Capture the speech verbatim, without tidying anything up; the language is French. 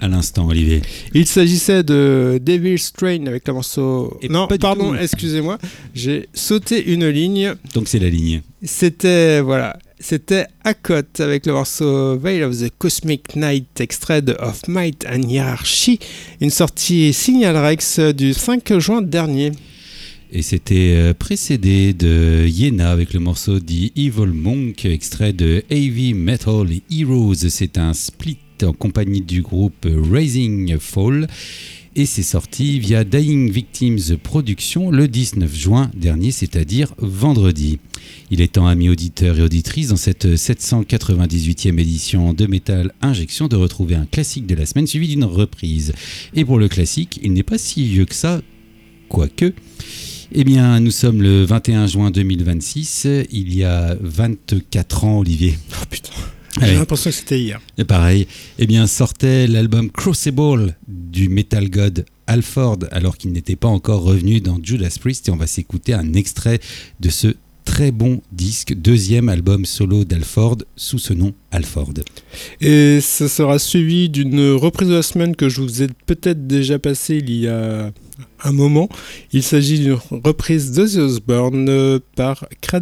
l'instant, Olivier? Il s'agissait de Devil's Train avec le morceau... Et non, pas du pardon, tout. excusez-moi, j'ai sauté une ligne. Donc c'est la ligne. C'était, voilà, c'était Akot avec le morceau Veil of the Cosmic Night, extrait de Of Might and Hierarchy, une sortie Signal Rex du cinq juin dernier. Et c'était précédé de Yena avec le morceau The Evil Monk, extrait de Heavy Metal Heroes. C'est un split en compagnie du groupe Rising Fall. Et c'est sorti via Dying Victims Productions le dix-neuf juin dernier, c'est-à-dire vendredi. Il est temps, amis auditeurs et auditrices, dans cette sept cent quatre-vingt-dix-huitième édition de Metal Injection, de retrouver un classique de la semaine suivi d'une reprise. Et pour le classique, il n'est pas si vieux que ça, quoique... Eh bien, nous sommes le vingt et un juin deux mille vingt-six, il y a vingt-quatre ans, Olivier. Oh putain, j'ai Ouais. l'impression que c'était hier. Et pareil, eh bien, sortait l'album Crucible du metal god Halford, alors qu'il n'était pas encore revenu dans Judas Priest, et on va s'écouter un extrait de ce très bon disque, deuxième album solo d'Halford sous ce nom Halford. Et ça sera suivi d'une reprise de la semaine que je vous ai peut-être déjà passée il y a un moment. Il s'agit d'une reprise d'Ozzy Osbourne par Cradle